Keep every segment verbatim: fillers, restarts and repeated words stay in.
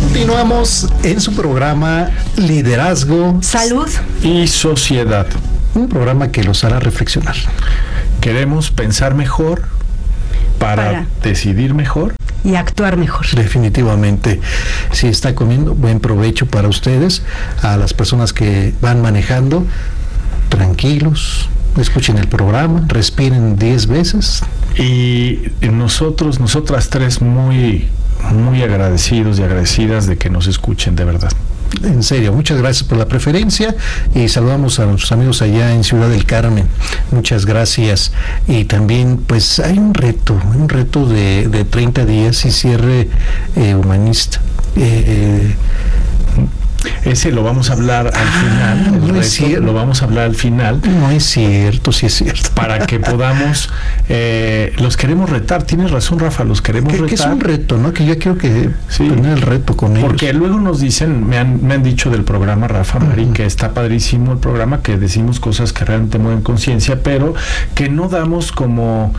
Continuamos en su programa Liderazgo, Salud y Sociedad. Un programa que los hará reflexionar. Queremos pensar mejor para, para decidir mejor y actuar mejor. Definitivamente. Si está comiendo, buen provecho para ustedes. A las personas que van manejando, tranquilos, escuchen el programa, respiren diez veces. Y nosotros, nosotras tres, muy, muy agradecidos y agradecidas de que nos escuchen, de verdad. En serio, muchas gracias por la preferencia y saludamos a nuestros amigos allá en Ciudad del Carmen. Muchas gracias. Y también, pues, hay un reto, un reto de, de treinta días y cierre eh, humanista. Eh, Ese lo vamos a hablar al ah, final. El no reto, es cierto. Lo vamos a hablar al final. No es cierto, sí es cierto. Para que podamos, eh, los queremos retar. Tienes razón, Rafa, los queremos que, retar. Que es un reto, ¿no? Que yo quiero que sí, tener el reto con ellos. Porque luego nos dicen, me han, me han dicho del programa, Rafa, Marín, uh-huh. que está padrísimo el programa, que decimos cosas que realmente mueven conciencia, pero que no damos como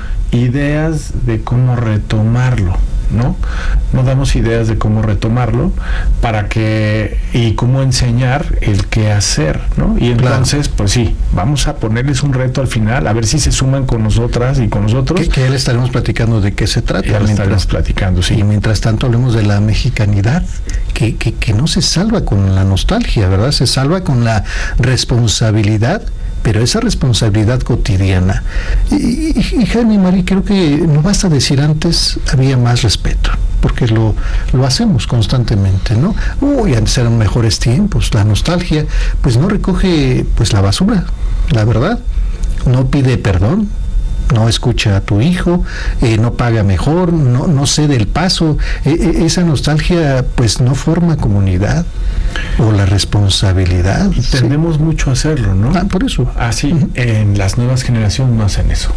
ideas de cómo retomarlo, ¿no? No damos ideas de cómo retomarlo para que, y cómo enseñar el qué hacer, ¿no? Y entonces, claro. pues sí, vamos a ponerles un reto al final, a ver si se suman con nosotras y con nosotros. Que, que ya le estaremos platicando de qué se trata. Ya le estaremos platicando, sí. Y mientras tanto hablemos de la mexicanidad, que, que, que no se salva con la nostalgia, ¿verdad? Se salva con la responsabilidad, pero esa responsabilidad cotidiana. Y, y, y Jaime y Mari, creo que no basta decir antes había más respeto, porque lo, lo hacemos constantemente, ¿no? Uy, antes eran mejores tiempos. La nostalgia, pues no recoge pues la basura, la verdad. No pide perdón, no escucha a tu hijo, eh, no paga mejor, no, no cede el paso. Eh, esa nostalgia pues no forma comunidad o la responsabilidad. Y tendemos sí. mucho a hacerlo, ¿no? Ah, por eso. Así, uh-huh. en las nuevas generaciones no hacen eso.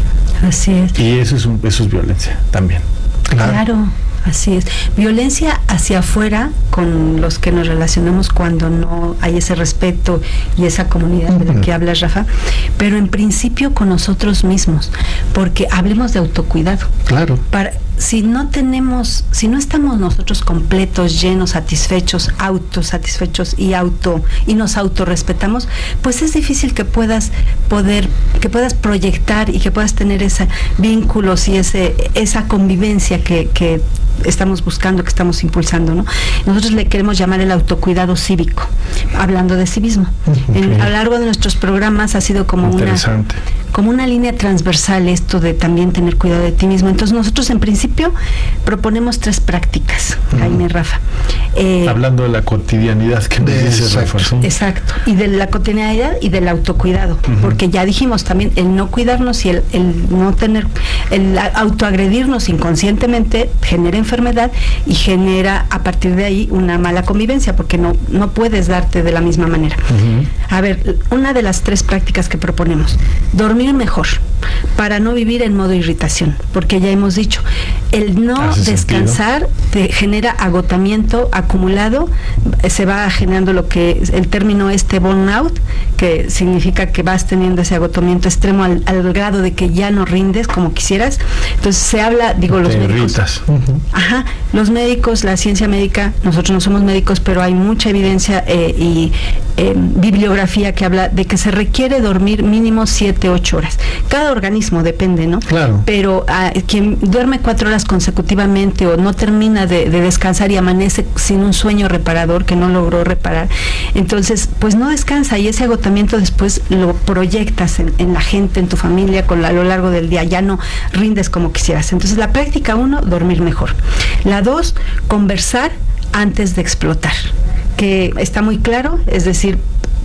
Así es. Y eso es, un, eso es violencia también. Claro. claro. Así es. Violencia hacia afuera con los que nos relacionamos cuando no hay ese respeto y esa comunidad de la que hablas, Rafa, pero en principio con nosotros mismos, porque hablemos de autocuidado. Claro. Para, si no tenemos, si no estamos nosotros completos, llenos, satisfechos, autosatisfechos y auto y nos autorrespetamos, pues es difícil que puedas poder, que puedas proyectar y que puedas tener ese vínculos y ese esa convivencia que, que estamos buscando, que estamos impulsando, ¿no? Nosotros le queremos llamar el autocuidado cívico, hablando de civismo. Okay. En, a lo largo de nuestros programas ha sido como una como una línea transversal esto de también tener cuidado de ti mismo. Entonces nosotros en principio proponemos tres prácticas, uh-huh. Jaime, Rafa. Eh, Hablando de la cotidianidad que me dices, Rafa. ¿Sí? Exacto, y de la cotidianidad y del autocuidado, uh-huh. porque ya dijimos también el no cuidarnos y el, el no tener, el autoagredirnos inconscientemente genera enfermedad y genera a partir de ahí una mala convivencia, porque no, no puedes darte de la misma manera. Uh-huh. A ver, una de las tres prácticas que proponemos, dormir mejor, para no vivir en modo irritación, porque ya hemos dicho, el no descansar te genera agotamiento acumulado, se va generando lo que el término este burnout, que significa que vas teniendo ese agotamiento extremo al, al grado de que ya no rindes como quisieras. Entonces se habla, digo, los te médicos. Irritas. Uh-huh. Ajá, los médicos, la ciencia médica, nosotros no somos médicos, pero hay mucha evidencia eh, y eh, bibliografía que habla de que se requiere dormir mínimo siete, ocho horas. Cada organismo depende, ¿no? Claro. Pero a quien duerme cuatro horas consecutivamente o no termina de, de descansar y amanece sin un sueño reparador que no logró reparar, entonces pues no descansa y ese agotamiento después lo proyectas en, en la gente, en tu familia, con la, a lo largo del día, ya no rindes como quisieras. Entonces la práctica uno, dormir mejor. La dos, conversar antes de explotar, que está muy claro, es decir,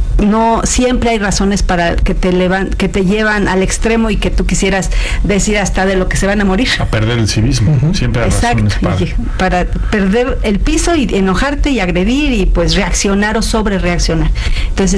no siempre hay razones para que te levan, que te llevan al extremo y que tú quisieras decir hasta de lo que se van a morir. A perder el civismo. Uh-huh. Siempre hay Exacto, razones para... para perder el piso y enojarte y agredir y pues reaccionar o sobre reaccionar. Entonces,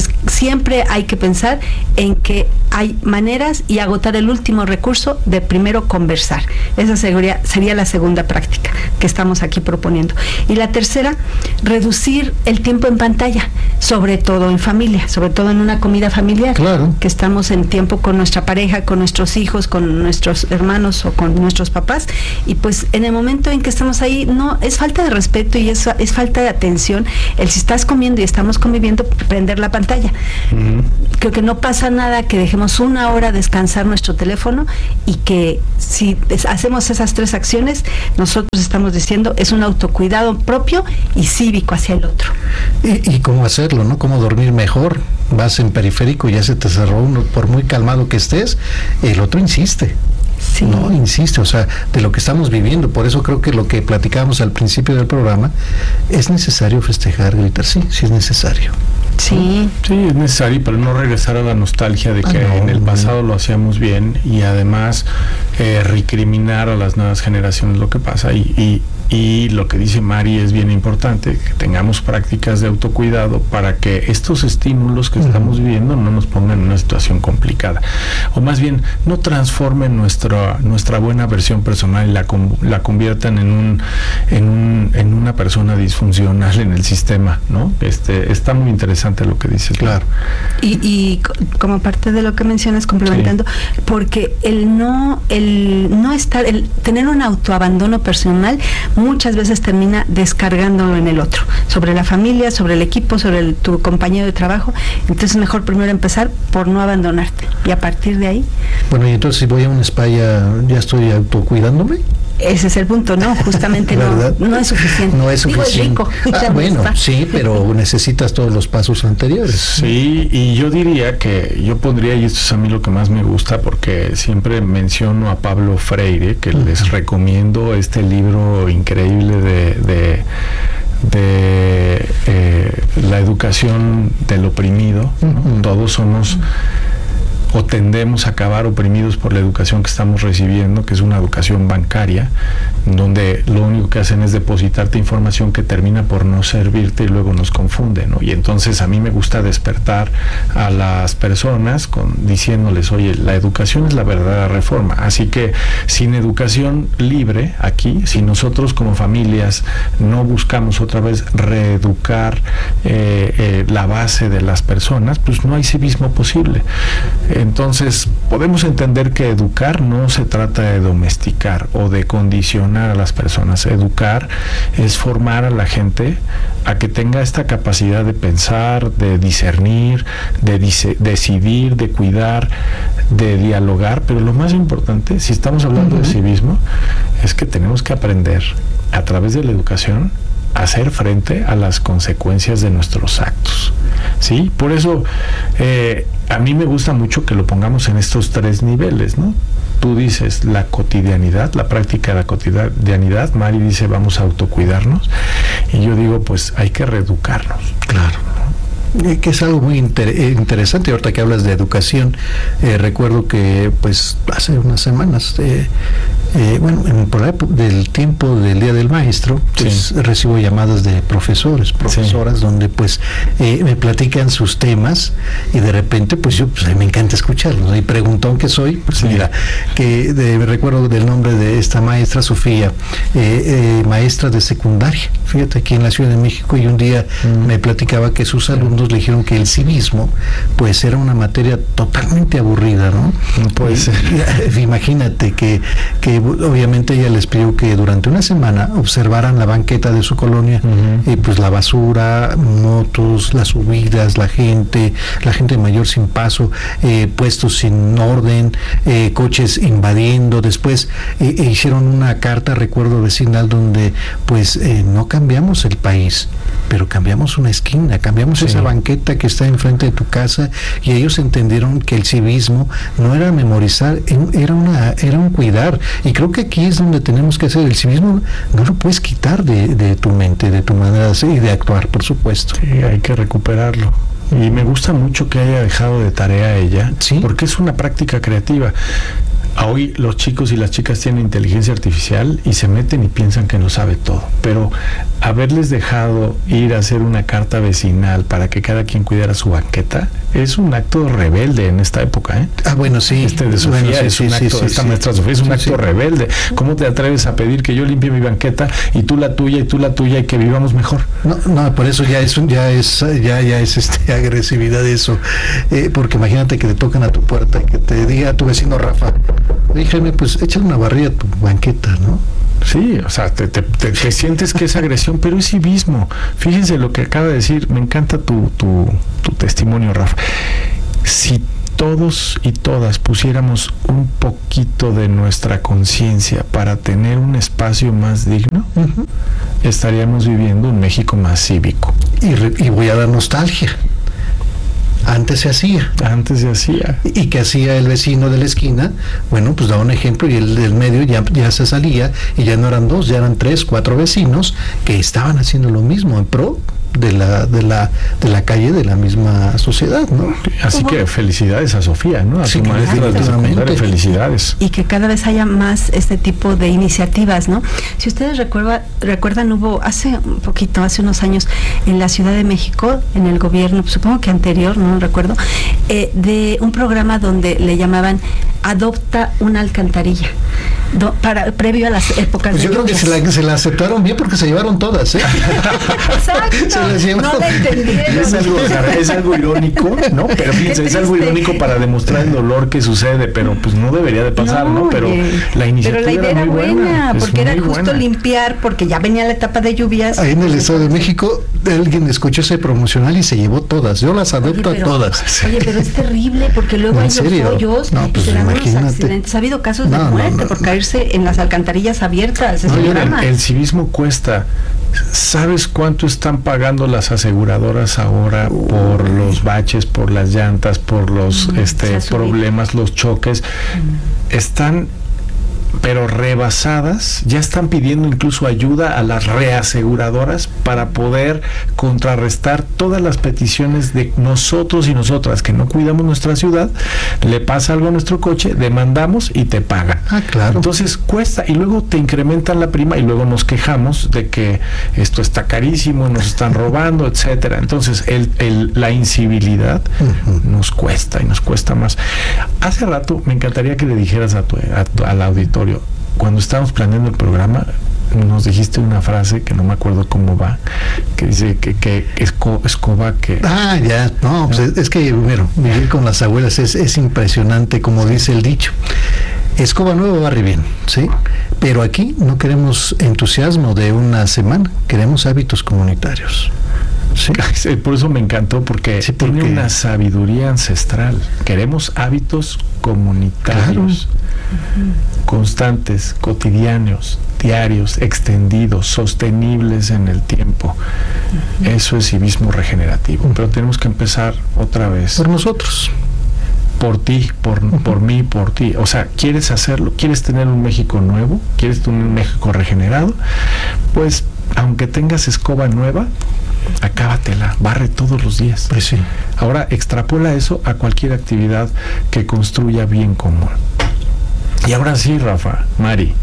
siempre hay que pensar en que hay maneras y agotar el último recurso de primero conversar. Esa sería, sería la segunda práctica que estamos aquí proponiendo. Y la tercera, reducir el tiempo en pantalla, sobre todo en familia, sobre todo en una comida familiar. Claro. Que estamos en tiempo con nuestra pareja, con nuestros hijos, con nuestros hermanos o con nuestros papás, y pues en el momento en que estamos ahí, no, es falta de respeto y es, es falta de atención el si estás comiendo y estamos conviviendo, prender la pantalla. Uh-huh. Creo que no pasa nada que dejemos una hora descansar nuestro teléfono, y que si hacemos esas tres acciones, nosotros estamos diciendo es un autocuidado propio y cívico hacia el otro. Y, y cómo hacerlo, ¿no? Cómo dormir mejor. Vas en periférico y ya se te cerró uno, por muy calmado que estés, el otro insiste. Sí. No, insiste, o sea, de lo que estamos viviendo. Por eso creo que lo que platicábamos al principio del programa, es necesario festejar, gritar, sí, sí es necesario. Sí. Sí, es necesario, pero no regresar a la nostalgia de que ah, no, en el pasado no. lo hacíamos bien, y además eh, recriminar a las nuevas generaciones lo que pasa. Y, y, y lo que dice Mari es bien importante, que tengamos prácticas de autocuidado para que estos estímulos que uh-huh. estamos viviendo no nos pongan en una situación complicada, o más bien no transformen nuestra nuestra buena versión personal y la, la conviertan en un, en un en una persona disfuncional en el sistema, ¿no? Este está muy interesante lo que dices. Claro. Y, y como parte de lo que mencionas, complementando, sí. porque el no el no estar el tener un autoabandono personal muchas veces termina descargándolo en el otro, sobre la familia, sobre el equipo, sobre el, tu compañero de trabajo. Entonces mejor primero empezar por no abandonarte, y a partir de ahí. Bueno, y entonces si voy a un spa ya, ya estoy autocuidándome. Ese es el punto, no, justamente no, no es suficiente. No es suficiente. Digo, es rico, ah, bueno, sí, pero necesitas todos los pasos anteriores. Sí, y yo diría que yo pondría, y esto es a mí lo que más me gusta, porque siempre menciono a Pablo Freire, que uh-huh. les recomiendo este libro increíble de, de de eh, la educación del oprimido, ¿no? Uh-huh. Todos somos o tendemos a acabar oprimidos por la educación que estamos recibiendo, que es una educación bancaria, donde lo único que hacen es depositarte información que termina por no servirte y luego nos confunde, ¿no? Y entonces a mí me gusta despertar a las personas con, diciéndoles, oye, la educación es la verdadera reforma, así que sin educación libre aquí, si nosotros como familias no buscamos otra vez reeducar eh, eh, la base de las personas, pues no hay civismo posible. Entonces, podemos entender que educar no se trata de domesticar o de condicionar a las personas. Educar es formar a la gente a que tenga esta capacidad de pensar, de discernir, de dice, decidir, de cuidar, de dialogar, pero lo más importante, si estamos hablando uh-huh. de civismo, es que tenemos que aprender a través de la educación a hacer frente a las consecuencias de nuestros actos, ¿sí? Por eso eh, a mí me gusta mucho que lo pongamos en estos tres niveles, ¿no? Tú dices la cotidianidad, la práctica de la cotidianidad, Mari dice vamos a autocuidarnos, y yo digo pues hay que reeducarnos. Claro. Que es algo muy inter- interesante. Ahorita que hablas de educación, eh, recuerdo que pues hace unas semanas eh, eh, bueno, en, por la época del tiempo del Día del Maestro, pues sí. recibo llamadas de profesores, profesoras, sí. donde pues eh, me platican sus temas, y de repente pues yo pues, me encanta escucharlos, ¿no? Y preguntón que soy, pues sí. mira, que de, me recuerdo del nombre de esta maestra, Sofía, eh, eh, maestra de secundaria, fíjate, aquí en la Ciudad de México, y un día mm. me platicaba que sus alumnos le dijeron que el civismo pues era una materia totalmente aburrida, ¿no? No puede ser. Imagínate que, que obviamente ella les pidió que durante una semana observaran la banqueta de su colonia, uh-huh. y pues la basura, motos, las subidas, la gente, la gente mayor sin paso, eh, puestos sin orden, eh, coches invadiendo. Después eh, eh, hicieron una carta, recuerdo, vecinal, donde pues eh, no cambiamos el país, pero cambiamos una esquina, cambiamos sí. esa banqueta que está enfrente de tu casa, y ellos entendieron que el civismo no era memorizar, era una era un cuidar, y creo que aquí es donde tenemos que hacer el civismo. No lo puedes quitar de, de tu mente, de tu manera de ser y de actuar, por supuesto. Sí, hay que recuperarlo. Y me gusta mucho que haya dejado de tarea ella, ¿sí? Porque es una práctica creativa. Hoy los chicos y las chicas tienen inteligencia artificial y se meten y piensan que no sabe todo, pero haberles dejado ir a hacer una carta vecinal para que cada quien cuidara su banqueta es un acto rebelde en esta época, ¿eh? Ah, bueno, sí. Este de Sofía bueno, sí, es un sí, acto, sí, esta sí, maestra Sofía es un sí, acto sí. rebelde. ¿Cómo te atreves a pedir que yo limpie mi banqueta y tú la tuya y tú la tuya y que vivamos mejor? No, no, por eso ya es un, ya es, ya, ya es este agresividad eso, eh, porque imagínate que te tocan a tu puerta y que te diga a tu vecino Rafa, déjame, pues échale una barrilla a tu banqueta, ¿no? Sí, o sea, te, te, te, te sientes que es agresión, pero es civismo. Fíjense lo que acaba de decir, me encanta tu, tu, tu testimonio, Rafa. Si todos y todas pusiéramos un poquito de nuestra conciencia para tener un espacio más digno, uh-huh, estaríamos viviendo un México más cívico. Y, re, y voy a dar nostalgia. Antes se hacía. Antes se hacía. ¿Y qué hacía el vecino de la esquina? Bueno, pues daba un ejemplo y el del medio ya, ya se salía y ya no eran dos, ya eran tres, cuatro vecinos que estaban haciendo lo mismo en pro de la de la de la calle de la misma sociedad, ¿no? Así que felicidades a Sofía, ¿no? A sí, su maestra de secundaria, felicidades. Y que cada vez haya más este tipo de iniciativas, ¿no? Si ustedes recuerda, recuerdan, hubo hace un poquito, hace unos años, en la Ciudad de México, en el gobierno, supongo que anterior, no recuerdo, eh, de un programa donde le llamaban Adopta una alcantarilla. Do, para, previo a las épocas pues de yo creo que se la, se la aceptaron bien porque se llevaron todas, ¿eh? Exacto, se no la entendieron. Es algo, es algo irónico, ¿no? Pero fíjense, es algo irónico para demostrar el dolor que sucede, pero pues no debería de pasar, ¿no? ¿no? Pero eh, la iniciativa pero la idea era, era muy buena, buena porque era justo buena. limpiar, porque ya venía la etapa de lluvias. Ahí en el Estado de México alguien escuchó ese promocional y se llevó todas. Yo las adopto oye, pero, a todas. Oye, pero es terrible porque luego hay los hoyos no, pues y se dan unos imagínate. accidentes. Ha habido casos de no, muerte no, no, por no. caerse en las alcantarillas abiertas. Es no, un el, drama. el civismo cuesta. ¿Sabes cuánto están pagando las aseguradoras ahora uh, por los baches, por las llantas, por los mm, este problemas, los choques? Mm. Están pero rebasadas, ya están pidiendo incluso ayuda a las reaseguradoras para poder contrarrestar todas las peticiones de nosotros y nosotras que no cuidamos nuestra ciudad. Le pasa algo a nuestro coche, demandamos y te pagan. Ah, claro. Entonces cuesta y luego te incrementan la prima y luego nos quejamos de que esto está carísimo, nos están robando, etcétera. Entonces el, el, la incivilidad uh-huh. nos cuesta y nos cuesta más. Hace rato me encantaría que le dijeras a tu, a tu, al auditorio, cuando estábamos planeando el programa, nos dijiste una frase que no me acuerdo cómo va, que dice que, que esco, escoba que... Ah, ya, no, pues es, es que, bueno, vivir con las abuelas es, es impresionante, como dice el dicho. Escoba nueva barre bien, ¿sí? Pero aquí no queremos entusiasmo de una semana, queremos hábitos comunitarios. Sí. Por eso me encantó, porque sí, porque tiene una sabiduría ancestral. Queremos hábitos comunitarios, claro. uh-huh. constantes, cotidianos, diarios, extendidos, sostenibles en el tiempo. Uh-huh. Eso es civismo regenerativo. Uh-huh. Pero tenemos que empezar otra vez. Por nosotros. Por ti, por, uh-huh. por mí, por ti. O sea, ¿quieres hacerlo? ¿Quieres tener un México nuevo? ¿Quieres tener un México regenerado? Pues, aunque tengas escoba nueva, acábatela, barre todos los días. Pues sí. Ahora extrapola eso a cualquier actividad que construya bien común. Y ahora sí, Rafa, Mari,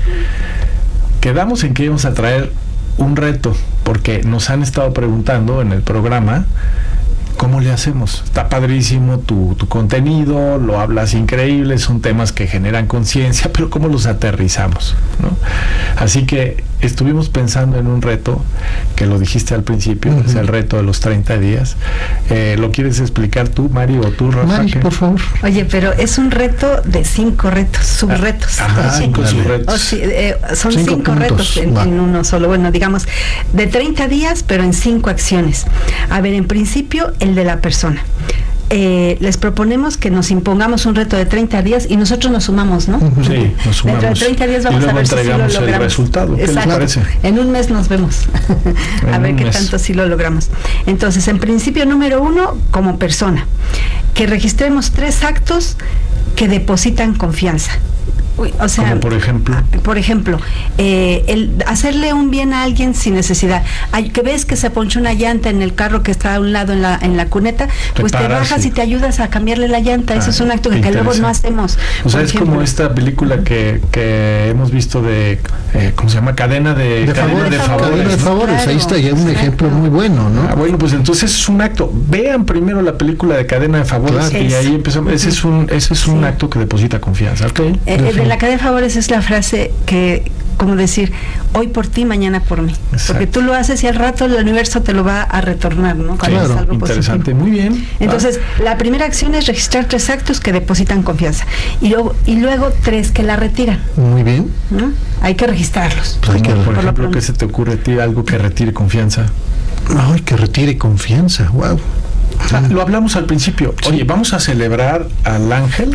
quedamos en que íbamos a traer un reto, porque nos han estado preguntando en el programa ¿cómo le hacemos? Está padrísimo tu, tu contenido, lo hablas increíble, son temas que generan conciencia, pero ¿cómo los aterrizamos? ¿No? Así que estuvimos pensando en un reto, que lo dijiste al principio, uh-huh. es el reto de los treinta días. Eh, ¿Lo quieres explicar tú, Mari, o tú, Rafa? Mari, por favor. Oye, pero es un reto de cinco retos, subretos. Ah, cinco subretos. O sí, eh, son cinco, cinco puntos. retos en, en uno solo. Bueno, digamos, de treinta días, pero en cinco acciones. A ver, en principio, el de la persona. Eh, les proponemos que nos impongamos un reto de treinta días y nosotros nos sumamos, ¿no? Sí, nos sumamos. Dentro de treinta días vamos a ver si sí lo logramos. El resultado. ¿Qué Exacto. les parece? En un mes nos vemos. a ver qué mes. tanto sí lo logramos. Entonces, en principio, número uno, como persona, que registremos tres actos que depositan confianza. Uy, o sea, como por ejemplo, por ejemplo, eh, el hacerle un bien a alguien sin necesidad. Hay, que ves que se ponchó una llanta en el carro que está a un lado en la en la cuneta, pues te bajas y te ayudas a cambiarle la llanta. Ah, eso es un acto que, que luego no hacemos. O sea, es ejemplo. como esta película que, que hemos visto de, eh, ¿cómo se llama? Cadena de, de, cadena favor, de de favores. Cadena de favores, claro, ahí está ya un exacto. ejemplo muy bueno, ¿no? Ah, bueno, pues entonces es un acto. Vean primero la película de Cadena de Favores, claro. y ahí empezamos. Ese es un, ese es un sí. acto que deposita confianza, ¿ok? Eh, eh, de la Cadena de Favores es la frase que, como decir, hoy por ti, mañana por mí. Exacto. Porque tú lo haces y al rato el universo te lo va a retornar, ¿no? Cuando claro, es algo interesante, positivo. Muy bien. Entonces, ah. la primera acción es registrar tres actos que depositan confianza. Y luego, y luego tres que la retiran. Muy bien. ¿No? Hay que registrarlos. Pues hay que, por, por ejemplo, ¿qué se te ocurre a ti? Algo que retire confianza. Ay, que retire confianza, wow. Ah, lo hablamos al principio. Sí. Oye, vamos a celebrar al ángel.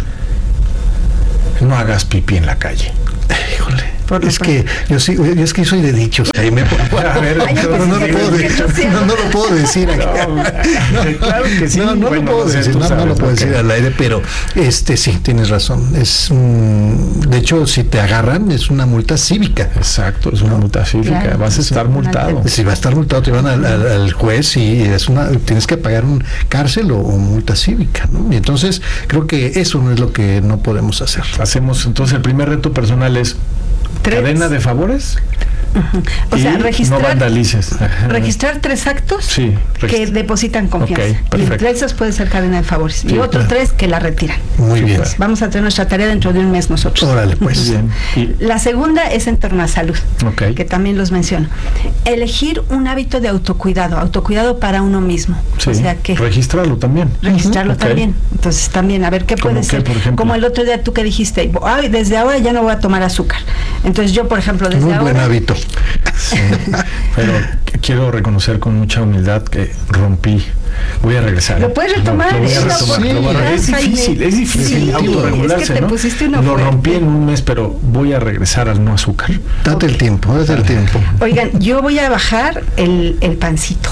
No hagas pipí en la calle. Híjole. Es que yo sí, yo es que soy de dichos. Ahí me puedo, a ver, Ay, no, no, no, lo puedo de, no, no lo puedo decir aquí. No, no, claro que sí. No, no bueno, lo puedo decir, no, sabes, no lo puedo okay. decir al aire, pero este sí, tienes razón. Es um, de hecho, si te agarran, es una multa cívica. Exacto, es una ¿no? multa cívica. Claro, vas a estar multado. Si vas a estar multado, te van al, al, al juez y es una, tienes que pagar un cárcel o, o multa cívica, ¿no? Y entonces creo que eso no es lo que no podemos hacer. Hacemos entonces el primer reto personal es ¿Tres? cadena de favores. Uh-huh. O sea, registrar, no vandalices. registrar tres actos sí, que depositan confianza. Okay, y entre esos puede ser cadena de favores. Sí, y otros claro. tres que la retiran. Muy bien. Pues vamos a tener nuestra tarea dentro de un mes nosotros. Órale, pues. Bien. Y la segunda es en torno a salud, okay. que también los menciono. Elegir un hábito de autocuidado, autocuidado para uno mismo. Sí, o sea que registrarlo también. Registrarlo uh-huh. también. Okay. Entonces también, a ver qué puede ser. Qué, Como el otro día tú que dijiste, ay, desde ahora ya no voy a tomar azúcar. Entonces yo, por ejemplo, desde Muy ahora... Muy buen hábito. Sí, pero quiero reconocer con mucha humildad que rompí. Voy a regresar. Lo puedes retomar. Lo, lo voy a retomar. Sí, lo voy a es difícil, es difícil sí, autorregularse, es que te ¿no? pusiste una lo fuerte. rompí en un mes, pero voy a regresar al no azúcar. Date okay. el tiempo, date el tiempo. Oigan, yo voy a bajar el, el pancito.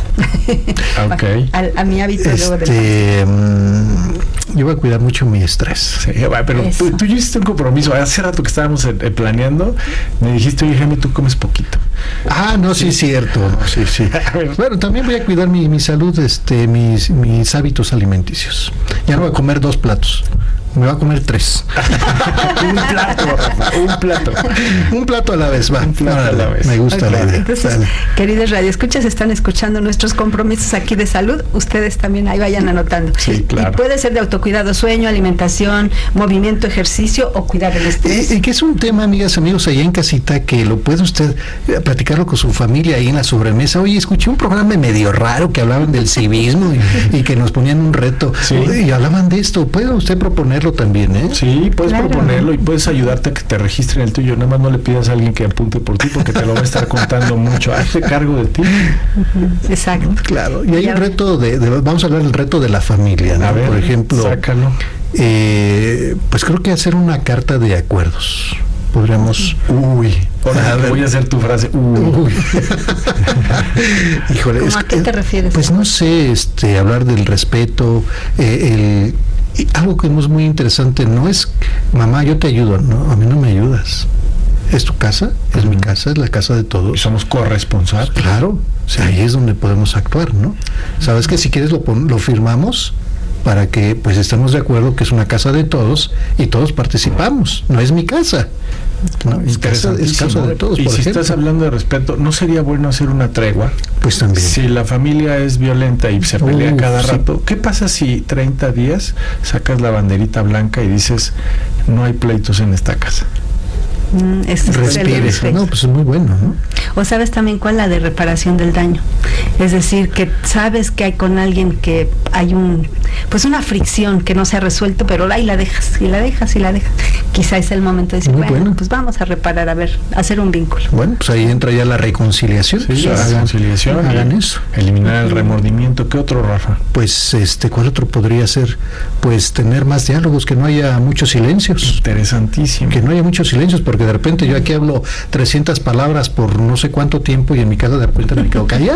Okay. a, a mi hábito este, luego del pancito. Yo voy a cuidar mucho mi estrés. Sí, pero tú, tú ya hiciste un compromiso. Hace rato que estábamos eh, planeando, me dijiste, oye, Jaime, tú comes poquito. Ah, no, sí, es sí, cierto. No, sí, sí. Bueno, también voy a cuidar mi, mi salud, este, mis, mis hábitos alimenticios. Ya no voy a comer dos platos. Me va a comer tres. un plato, Rafa, un plato. Un plato a la vez, va. Un plato a la vez. Me gusta okay. la idea. Entonces, Dale. queridos radioescuchas, están escuchando nuestros compromisos aquí de salud. Ustedes también ahí vayan anotando. Sí, claro. Y puede ser de autocuidado, sueño, alimentación, movimiento, ejercicio o cuidar el estrés. Y, y que es un tema, amigas, amigos, allá en casita, que lo puede usted eh, platicarlo con su familia ahí en la sobremesa. Oye, escuché un programa medio raro que hablaban del civismo y, y que nos ponían un reto. Sí. Y hablaban de esto. Puede usted proponerlo también, ¿eh? Sí, puedes claro. proponerlo y puedes ayudarte a que te registren el tuyo. Nada más no le pidas a alguien que apunte por ti porque te lo va a estar contando mucho. Hazte cargo de ti. Uh-huh. Exacto. ¿No? Claro. Y hay un reto de, de, vamos a hablar del reto de la familia, ¿no? A ver, por ejemplo, sácalo. Eh, pues creo que hacer una carta de acuerdos. Podríamos, uy, ahora voy a hacer tu frase. Uy. uy. Híjole, es, ¿a qué te refieres? Pues no sé, este, hablar del respeto, eh, el y algo que es muy interesante, no es, mamá, yo te ayudo, no, a mí no me ayudas. Es tu casa, es uh-huh. mi casa, es la casa de todos. Y somos corresponsables. Pues claro, o sea, ahí es donde podemos actuar, ¿no? Sabes que si quieres lo, lo firmamos para que pues estemos de acuerdo que es una casa de todos y todos participamos. No es mi casa. No, es casa, es casa de todos. Y por si ejemplo. Estás hablando de respeto, ¿no sería bueno hacer una tregua? Pues también. Si la familia es violenta y se pelea uh, cada sí. rato, ¿qué pasa si treinta días sacas la banderita blanca y dices, no hay pleitos en esta casa? Mm, Respire. No, pues es muy bueno, ¿no? O sabes también cuál, la de reparación del daño. Es decir, que sabes que hay con alguien que hay un, pues una fricción que no se ha resuelto, pero ahí la dejas, y la dejas, y la dejas. Quizá es el momento de decir, muy bueno, bueno, pues vamos a reparar, a ver, hacer un vínculo. Bueno, pues ahí entra ya la reconciliación. Sí, pues, la hagan, reconciliación. Hagan eso. Eliminar el remordimiento. ¿Qué otro, Rafa? Pues, este, ¿cuál otro podría ser? Pues tener más diálogos, que no haya muchos silencios. Interesantísimo. Que no haya muchos silencios, porque de repente yo aquí hablo trescientas palabras por no sé cuánto tiempo y en mi casa de repente me quedo callado.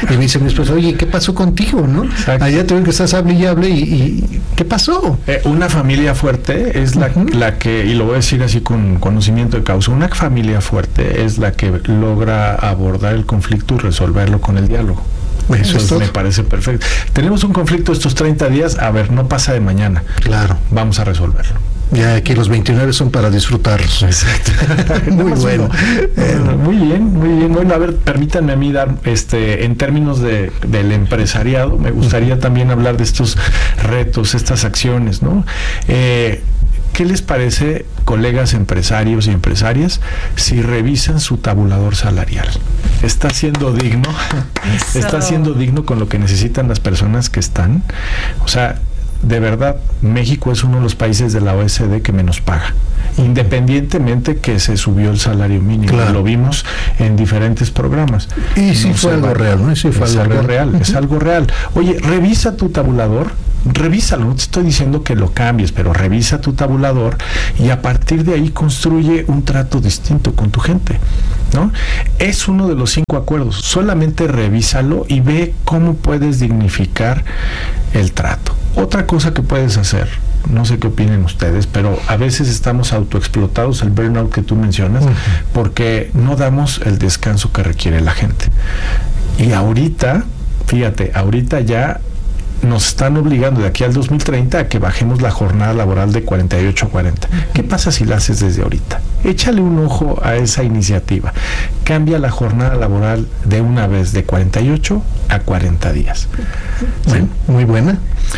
Y me dice mi esposa, oye, ¿qué pasó contigo, no? Exacto. Allá te ven que estás hable y hable y, y ¿qué pasó? Eh, una familia fuerte es la, uh-huh. la que, y lo voy a decir así con conocimiento de causa, una familia fuerte es la que logra abordar el conflicto y resolverlo con el diálogo. Eso es me parece perfecto. Tenemos un conflicto estos treinta días, a ver, no pasa de mañana. Claro. Vamos a resolverlo. Ya aquí los veintinueve son para disfrutarlos. Exacto. Muy bueno. Eh, muy bien, muy bien. Bueno, a ver, permítanme a mí dar, este, en términos de, del empresariado, me gustaría uh-huh. también hablar de estos retos, estas acciones, ¿no? Eh, ¿Qué les parece, colegas empresarios y empresarias, si revisan su tabulador salarial? ¿Está siendo digno? Eso. ¿Está siendo digno con lo que necesitan las personas que están? O sea, de verdad, México es uno de los países de la O E C D que menos paga, independientemente que se subió el salario mínimo. Claro. Lo vimos en diferentes programas. Y sí no fue algo real, ¿no? Sí fue es algo real, real uh-huh. es algo real. Oye, revisa tu tabulador, revísalo, no te estoy diciendo que lo cambies, pero revisa tu tabulador y a partir de ahí construye un trato distinto con tu gente, ¿no? Es uno de los cinco acuerdos, solamente revísalo y ve cómo puedes dignificar el trato. Otra cosa que puedes hacer, no sé qué opinen ustedes, pero a veces estamos autoexplotados, el burnout que tú mencionas, uh-huh. porque no damos el descanso que requiere la gente. Y ahorita, fíjate, ahorita ya nos están obligando de aquí al dos mil treinta a que bajemos la jornada laboral de cuarenta y ocho a cuarenta. ¿Qué pasa si la haces desde ahorita? Échale un ojo a esa iniciativa. Cambia la jornada laboral de una vez de cuarenta y ocho a cuarenta días. ¿Sí? Bueno, muy buena.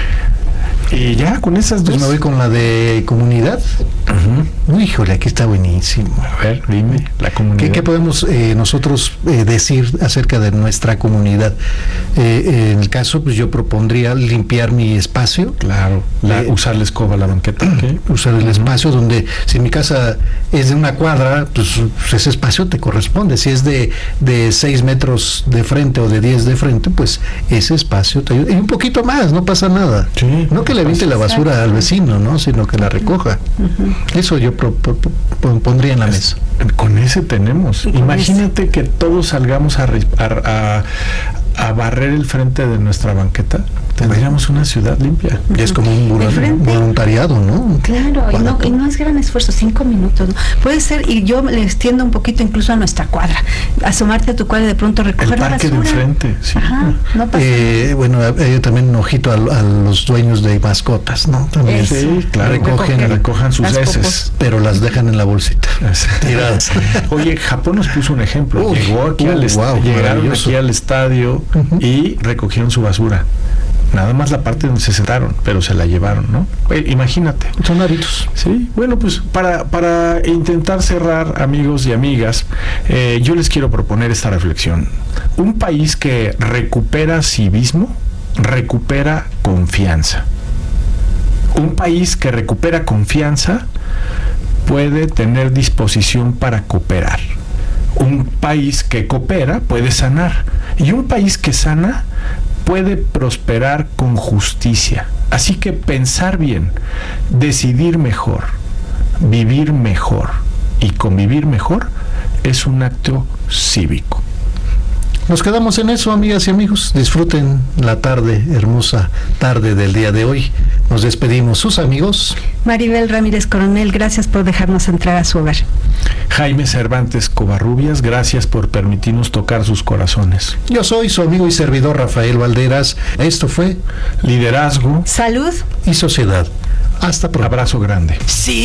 Y ya con esas dos. Pues me voy con la de comunidad. Uh-huh. Uy, híjole, aquí está buenísimo. A ver, dime, la comunidad. ¿Qué, qué podemos eh, nosotros eh, decir acerca de nuestra comunidad? Eh, en el caso, pues yo propondría limpiar mi espacio. Claro, la, eh, usar la escoba, la banqueta. ¿Okay? Usar el uh-huh. espacio donde, si mi casa es de una cuadra, pues, pues ese espacio te corresponde. Si es de, de seis metros de frente o de diez de frente, pues ese espacio te ayuda. Y un poquito más, no pasa nada. Sí, no que le aviente la basura Exacto. al vecino, ¿no? Sino que la recoja. Uh-huh. Eso yo pro, pro, pro, pondría en la mesa. Con ese tenemos. Imagínate que todos salgamos a, a, a barrer el frente de nuestra banqueta. Tendríamos una ciudad limpia. Y es como un voluntariado, ¿no? Claro, y no, y no es gran esfuerzo, cinco minutos, ¿no? Puede ser, y yo le extiendo un poquito incluso a nuestra cuadra, asomarte a tu cuadra y de pronto recoger la basura. El parque de enfrente, sí. Ajá, no pasa eh, nada. Bueno, hay también un ojito a, a los dueños de mascotas, ¿no? También Eso. Sí, claro, recogen, recogen, recojan sus heces. Pero las dejan en la bolsita. Tiradas. Oye, Japón nos puso un ejemplo. Uy, Llegó aquí uh, al est- wow, llegaron aquí al estadio uh-huh. y recogieron su basura. Nada más la parte donde se sentaron, pero se la llevaron, ¿no? Oye, imagínate. Son hábitos. Sí, bueno, pues para, para intentar cerrar, amigos y amigas, eh, yo les quiero proponer esta reflexión. Un país que recupera civismo, recupera confianza. Un país que recupera confianza puede tener disposición para cooperar. Un país que coopera puede sanar. Y un país que sana puede prosperar con justicia. Así que pensar bien, decidir mejor, vivir mejor y convivir mejor es un acto cívico. Nos quedamos en eso, amigas y amigos. Disfruten la tarde, hermosa tarde del día de hoy. Nos despedimos. Sus amigos. Maribel Ramírez Coronel, gracias por dejarnos entrar a su hogar. Jaime Cervantes Covarrubias, gracias por permitirnos tocar sus corazones. Yo soy su amigo y servidor Rafael Valderas. Esto fue Liderazgo, Salud y Sociedad. Hasta pronto. Abrazo grande. Sí.